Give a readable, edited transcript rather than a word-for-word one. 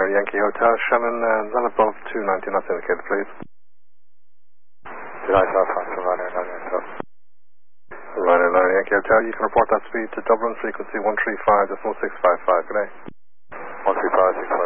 Yankee Hotel, Shannon, well above 290 knots indicated, please. 290 knots, Foxtrot, runway 9 Yankee Hotel. Runway 9 Yankee Hotel, you can report that speed to Dublin, frequency 135.655, good day. 135.655.